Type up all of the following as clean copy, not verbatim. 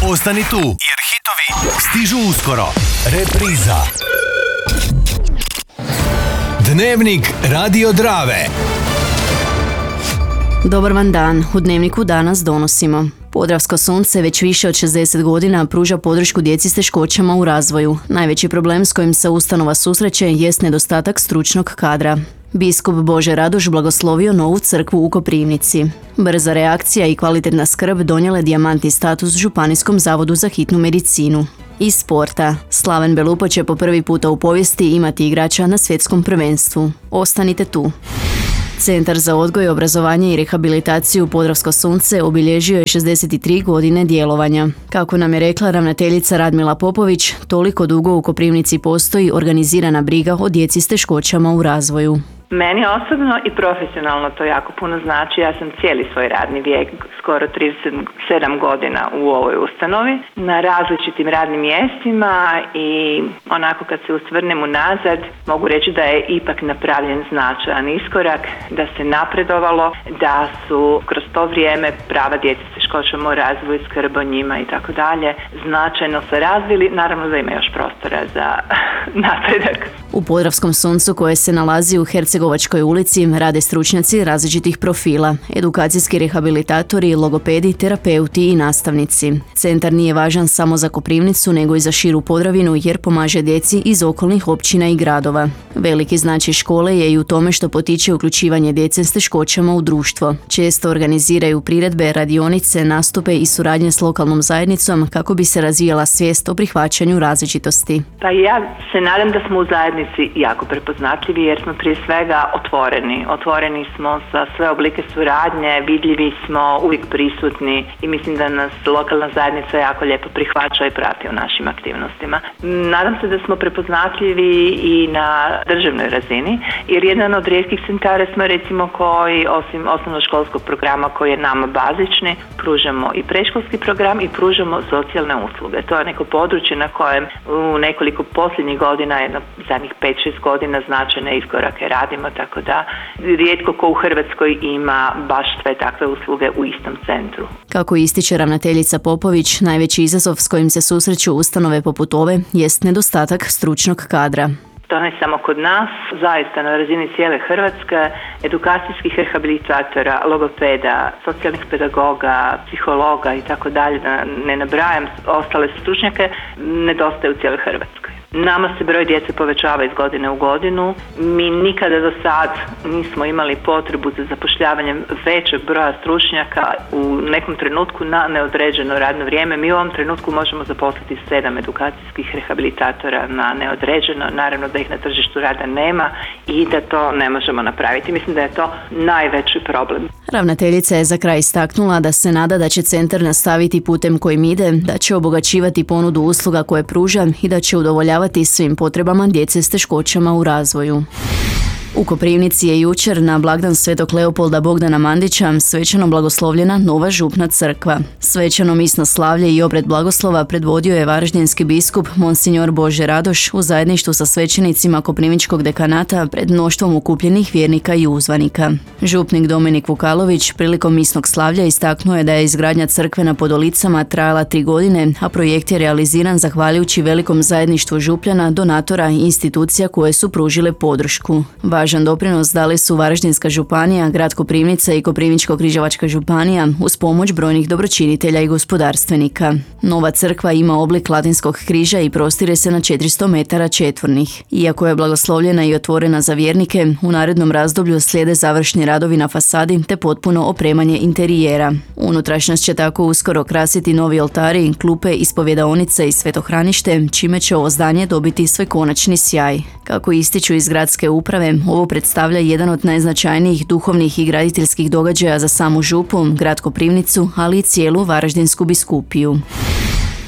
Ostani tu, jer hitovi stižu uskoro. Repriza. Dnevnik Radio Drave. Dobar vam dan. U Dnevniku danas donosimo: Podravsko sunce već više od 60 godina pruža podršku djeci s teškoćama u razvoju. Najveći problem s kojim se ustanova susreće jest nedostatak stručnog kadra. Biskup Bože Radoš blagoslovio novu crkvu u Koprivnici. Brza reakcija i kvalitetna skrb donijele dijamantni status Županijskom zavodu za hitnu medicinu. Iz sporta, Slaven Belupo će po prvi puta u povijesti imati igrača na svjetskom prvenstvu. Ostanite tu. Centar za odgoj, obrazovanje i rehabilitaciju Podravsko sunce obilježio je 63 godine djelovanja. Kako nam je rekla ravnateljica Radmila Popović, toliko dugo u Koprivnici postoji organizirana briga o djeci s teškoćama u razvoju. Meni osobno i profesionalno to jako puno znači. Ja sam cijeli svoj radni vijek, skoro 37 godina u ovoj ustanovi, na različitim radnim mjestima i onako kad se osvrnem unazad, mogu reći da je ipak napravljen značajan iskorak, da se napredovalo, da su kroz to vrijeme prava djece s teškoćama u razvoju, skrb o njima i tako dalje značajno se razvili. Naravno da ima još prostora za napredak. U Podravskom suncu, koje se nalazi u Hercegovačkoj ulici, rade stručnjaci različitih profila, edukacijski rehabilitatori, logopedi, terapeuti i nastavnici. Centar nije važan samo za Koprivnicu, nego i za širu Podravinu, jer pomaže djeci iz okolnih općina i gradova. Veliki značaj škole je i u tome što potiče uključivanje djece s teškoćama u društvo. Često organiziraju priredbe, radionice, nastupe i suradnje s lokalnom zajednicom kako bi se razvijala svijest o prihvaćanju različitosti. Pa ja se nadam da smo u zajednici jako prepoznatljivi, jer smo prije svega otvoreni smo za sve oblike suradnje, vidljivi smo, uvijek prisutni i mislim da nas lokalna zajednica jako lijepo prihvaća i prati u našim aktivnostima. Nadam se da smo prepoznatljivi i na državnoj razini, jer jedan od rijetkih centara smo recimo koji osim osnovnoškolskog programa koji je nama bazični, pružamo i predškolski program i pružamo socijalne usluge. To je neko područje na kojem u nekoliko posljednjih godina, zadnjih 5-6 godina značajne iskorake radimo, tako da rijetko ko u Hrvatskoj ima baš sve takve usluge u istom centru. Kako ističe ravnateljica Popović, najveći izazov s kojim se susreću ustanove poput ove jest nedostatak stručnog kadra. To ne samo kod nas, zaista na razini cijele Hrvatske, edukacijskih rehabilitatora, logopeda, socijalnih pedagoga, psihologa i tako dalje, da ne nabrajam ostale stručnjake, nedostaje u cijeloj Hrvatskoj. Nama se broj djece povećava iz godine u godinu. Mi nikada do sad nismo imali potrebu za zapošljavanjem većeg broja stručnjaka u nekom trenutku na neodređeno radno vrijeme. Mi u ovom trenutku možemo zaposliti 7 edukacijskih rehabilitatora na neodređeno. Naravno da ih na tržištu rada nema i da to ne možemo napraviti. Mislim da je to najveći problem. Ravnateljica je za kraj istaknula da se nada da će centar nastaviti putem kojim ide, da će obogaćivati ponudu usluga koje pruža i da će udovoljavati svim potrebama djece s teškoćama u razvoju. U Koprivnici je jučer na blagdan Svetog Leopolda Bogdana Mandića svečano blagoslovljena nova župna crkva. Svečano misno slavlje i obred blagoslova predvodio je varaždinski biskup Monsignor Bože Radoš u zajedništvu sa svećenicima Koprivničkog dekanata pred mnoštvom okupljenih vjernika i uzvanika. Župnik Dominik Vukalović prilikom misnog slavlja istaknuo je da je izgradnja crkve na Podolicama trajala 3 godine, a projekt je realiziran zahvaljujući velikom zajedništvu župljana, donatora i institucija koje su pružile podršku. Važan doprinos dali su Varaždinska županija, grad Koprivnica i Koprivničko-križevačka županija uz pomoć brojnih dobročinitelja i gospodarstvenika. Nova crkva ima oblik latinskog križa i prostire se na 400 metara četvornih. Iako je blagoslovljena i otvorena za vjernike, u narednom razdoblju slijede završni radovi na fasadi te potpuno opremanje interijera. Unutrašnjost će tako uskoro krasiti novi oltari, klupe, ispovjedaonice i svetohranište, čime će ovo zdanje dobiti svoj konačni sjaj. Kako ističu iz gradske uprave, ovo predstavlja jedan od najznačajnijih duhovnih i graditeljskih događaja za samu župu, grad Koprivnicu, ali i cijelu Varaždinsku biskupiju.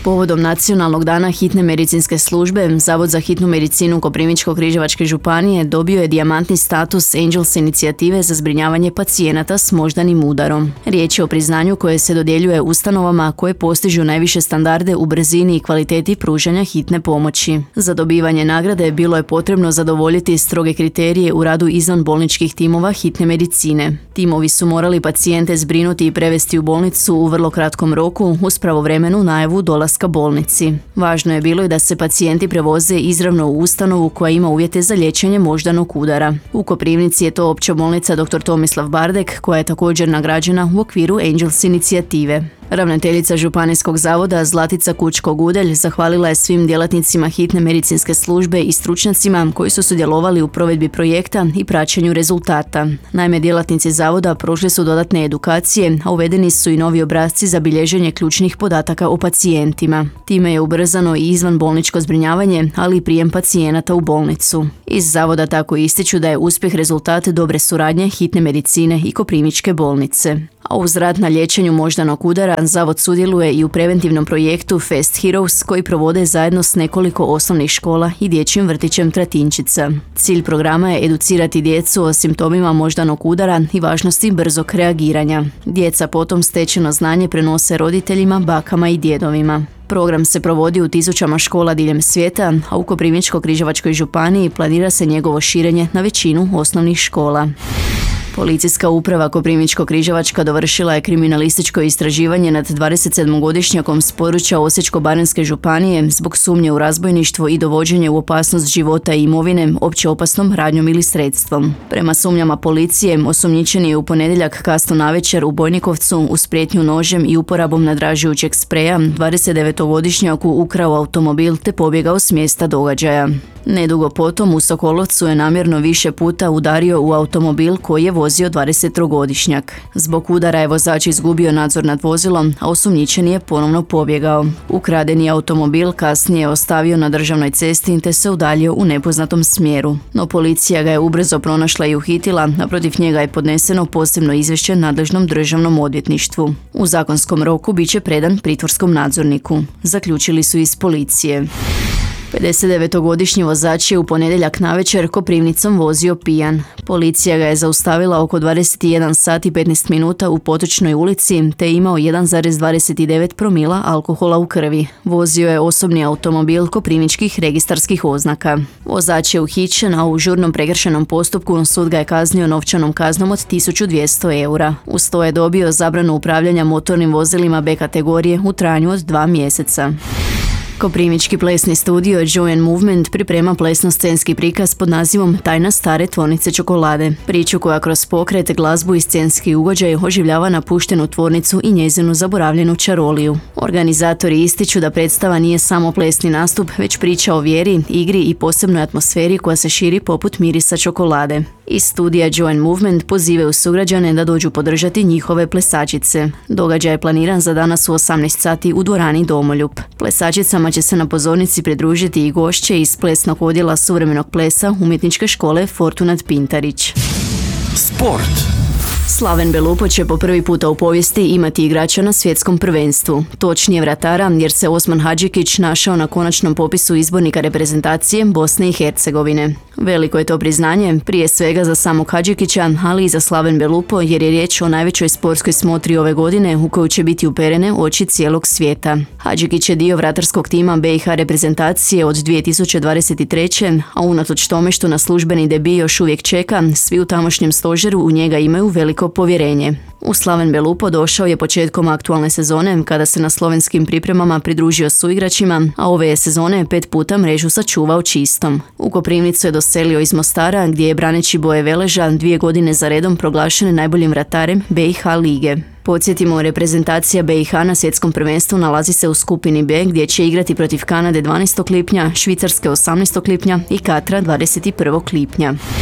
Povodom Nacionalnog dana hitne medicinske službe, Zavod za hitnu medicinu Koprivničko-križevačke županije dobio je dijamantni status Angels inicijative za zbrinjavanje pacijenata s moždanim udarom. Riječ je o priznanju koje se dodjeljuje ustanovama koje postižu najviše standarde u brzini i kvaliteti pružanja hitne pomoći. Za dobivanje nagrade bilo je potrebno zadovoljiti stroge kriterije u radu izvanbolničkih timova hitne medicine. Timovi su morali pacijente zbrinuti i prevesti u bolnicu u vrlo kratkom roku uz pravovremenu najavu dolaska bolnici. Važno je bilo i da se pacijenti prevoze izravno u ustanovu koja ima uvjete za liječenje moždanog udara. U Koprivnici je to opća bolnica dr. Tomislav Bardek, koja je također nagrađena u okviru Angels inicijative. Ravnateljica Županijskog zavoda Zlatica Kučko-Gudelj zahvalila je svim djelatnicima hitne medicinske službe i stručnjacima koji su sudjelovali u provedbi projekta i praćenju rezultata. Naime, djelatnici zavoda prošli su dodatne edukacije, a uvedeni su i novi obrasci za bilježenje ključnih podataka o pacijentima. Time je ubrzano i izvanbolničko zbrinjavanje, ali i prijem pacijenata u bolnicu. Iz zavoda tako ističu da je uspjeh rezultat dobre suradnje hitne medicine i Koprivničke bolnice. A uz rad na liječenju moždanog udara, zavod sudjeluje i u preventivnom projektu Fast Heroes koji provode zajedno s nekoliko osnovnih škola i dječjim vrtićem Tratinčica. Cilj programa je educirati djecu o simptomima moždanog udara i važnosti brzog reagiranja. Djeca potom stečeno znanje prenose roditeljima, bakama i djedovima. Program se provodi u tisućama škola diljem svijeta, a u Koprivničko-križevačkoj županiji planira se njegovo širenje na većinu osnovnih škola. Policijska uprava Koprivničko-križevačka dovršila je kriminalističko istraživanje nad 27-godišnjakom s područja Osječko-baranjske županije zbog sumnje u razbojništvo i dovođenje u opasnost života i imovine opće opasnom radnjom ili sredstvom. Prema sumnjama policije, osumnjičeni je u ponedjeljak kasno navečer u Bojnikovcu uz prijetnju nožem i uporabom nadražujućeg spreja 29-godišnjaku ukrao automobil te pobjegao s mjesta događaja. Nedugo potom u Sokolovcu je namjerno više puta udario u automobil koji je vozio 23-godišnjak. Zbog udara je vozač izgubio nadzor nad vozilom, a osumnjičeni je ponovno pobjegao. Ukradeni automobil kasnije je ostavio na državnoj cesti te se udaljio u nepoznatom smjeru. No policija ga je ubrzo pronašla i uhitila, a protiv njega je podneseno posebno izvješće nadležnom državnom odvjetništvu. U zakonskom roku bit će predan pritvorskom nadzorniku, zaključili su iz policije. 59-godišnji vozač je u ponedjeljak navečer Koprivnicom vozio pijan. Policija ga je zaustavila oko 21 sat i 15 minuta u Potočnoj ulici te je imao 1,29 promila alkohola u krvi. Vozio je osobni automobil koprivničkih registarskih oznaka. Vozač je uhićen, a u žurnom prekršajnom postupku sud ga je kaznio novčanom kaznom od 1200 eura. Uz to je dobio zabranu upravljanja motornim vozilima B kategorije u trajanju od 2 mjeseca. Koprivnički plesni studio Joy & Movement priprema plesno-scenski prikaz pod nazivom Tajna stare tvornice čokolade. Priču koja kroz pokret, glazbu i scenski ugođaj oživljava napuštenu tvornicu i njezinu zaboravljenu čaroliju. Organizatori ističu da predstava nije samo plesni nastup, već priča o vjeri, igri i posebnoj atmosferi koja se širi poput mirisa čokolade. Iz studija Joy & Movement pozivaju sugrađane da dođu podržati njihove plesačice. Događaj je planiran za danas u 18 sati u dvorani Domoljub. Plesačicama će se na pozornici pridružiti i gošće iz plesnog odjela suvremenog plesa Umjetničke škole Fortunat Pintarić. Sport. Slaven Belupo će po prvi puta u povijesti imati igrača na svjetskom prvenstvu. Točnije vratara, jer se Osman Hadžikić našao na konačnom popisu izbornika reprezentacije Bosne i Hercegovine. Veliko je to priznanje, prije svega za samog Hadžikića, ali i za Slaven Belupo, jer je riječ o najvećoj sportskoj smotri ove godine u koju će biti uperene oči cijelog svijeta. Hadžikić je dio vratarskog tima BiH reprezentacije od 2023. a unatoč tome što na službeni debi još uvijek čeka, svi u tamošnjem stožeru u njega imaju veliko povjerenje. U Slaven Belupo došao je početkom aktualne sezone kada se na slovenskim pripremama pridružio suigračima, a ove je sezone 5 puta mrežu sačuvao čistom. U Koprivnicu je doselio iz Mostara gdje je braneći boje Veleža 2 godine za redom proglašen najboljim vratarem BiH lige. Podsjetimo, reprezentacija BiH na svjetskom prvenstvu nalazi se u skupini B gdje će igrati protiv Kanade 12. lipnja, Švicarske 18. lipnja i Katra 21. lipnja.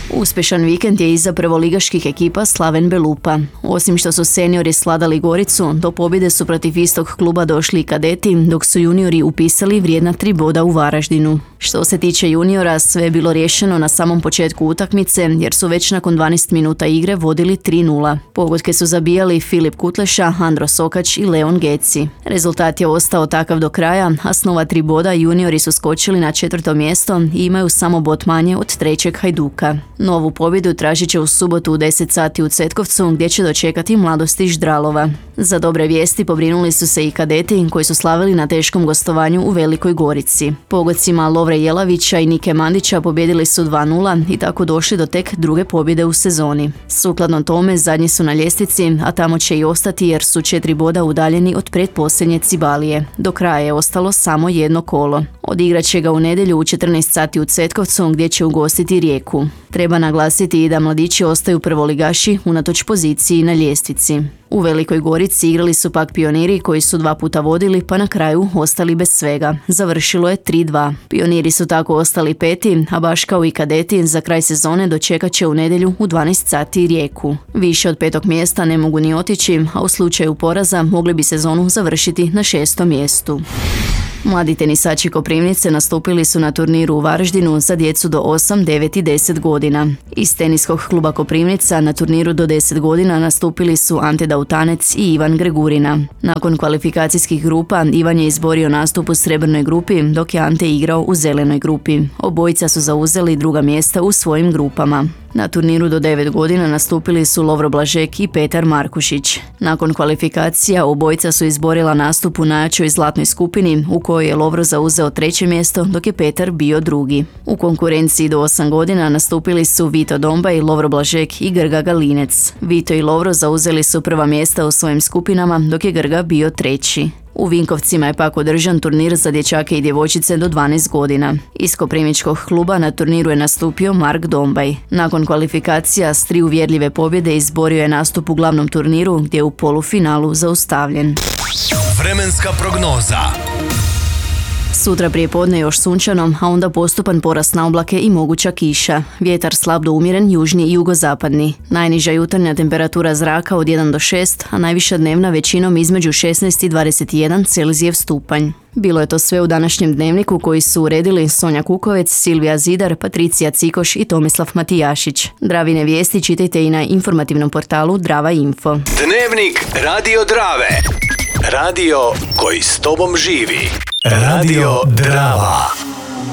Uspješan vikend je iza prvoligaških ekipa Slaven Belupa. Osim što su seniori sladali Goricu, do pobjede su protiv istog kluba došli i kadeti, dok su juniori upisali vrijedna 3 boda u Varaždinu. Što se tiče juniora, sve je bilo riješeno na samom početku utakmice, jer su već nakon 12 minuta igre vodili 3:0. Pogodke su zabijali Filip Kutleša, Andro Sokač i Leon Geci. Rezultat je ostao takav do kraja, a s nova 3 boda juniori su skočili na 4. mjesto i imaju samo bod manje od 3. Hajduka. Novu pobjedu tražit će u subotu u 10 sati u Cetkovcu, gdje će dočekati Mladost iz Ždralova. Za dobre vijesti pobrinuli su se i kadeti koji su slavili na teškom gostovanju u Velikoj Gorici. Pogodcima Lovre Jelavića i Nike Mandića pobjedili su 2:0 i tako došli do tek druge pobjede u sezoni. Sukladno tome zadnji su na ljestvici, a tamo će i ostati jer su 4 boda udaljeni od pretposljednje Cibalije. Do kraja je ostalo samo jedno kolo. Odigrat će ga u nedjelju u 14 sati u Cetkovcu, gdje će ugostiti Rijeku. Treba naglasiti i da mladići ostaju prvoligaši unatoč poziciji na ljestvici. U Velikoj Gorici igrali su pak Pioniri koji su 2 puta vodili pa na kraju ostali bez svega. Završilo je 3:2. Pioniri su tako ostali 5, a baš kao i kadeti za kraj sezone dočekat će u nedjelju u 12 sati Rijeku. Više od 5. mjesta ne mogu ni otići, a u slučaju poraza mogli bi sezonu završiti na 6. mjestu. Mladi tenisači Koprivnice nastupili su na turniru u Varaždinu za djecu do 8, 9 i 10 godina. Iz teniskog kluba Koprivnica na turniru do 10 godina nastupili su Ante Dautanec i Ivan Gregurina. Nakon kvalifikacijskih grupa Ivan je izborio nastup u srebrnoj grupi, dok je Ante igrao u zelenoj grupi. Obojica su zauzeli druga mjesta u svojim grupama. Na turniru do 9 godina nastupili su Lovro Blažek i Petar Markušić. Nakon kvalifikacija obojica su izborila nastup u najjačoj zlatnoj skupini u kojoj je Lovro zauzeo 3. mjesto, dok je Petar bio 2. U konkurenciji do 8 godina nastupili su Vito Dombaj, Lovro Blažek i Grga Galinec. Vito i Lovro zauzeli su prva mjesta u svojim skupinama, dok je Grga bio 3. U Vinkovcima je pak održan turnir za dječake i djevojčice do 12 godina. Iz koprivničkog kluba na turniru je nastupio Mark Dombaj. Nakon kvalifikacija s 3 uvjerljive pobjede izborio je nastup u glavnom turniru gdje je u polufinalu zaustavljen. Vremenska prognoza. Sutra prije podne još sunčano, a onda postupan porast na oblake i moguća kiša. Vjetar slab do umjeren, južni i jugozapadni. Najniža jutarnja temperatura zraka od 1 do 6, a najviša dnevna većinom između 16 i 21 Celzijev stupanj. Bilo je to sve u današnjem dnevniku koji su uredili Sonja Kukovec, Silvija Zidar, Patricija Cikoš i Tomislav Matijašić. Dravine vijesti čitajte i na informativnom portalu Drava Info. Dnevnik Radio Drave. Radio koji s tobom živi. Radio Drava.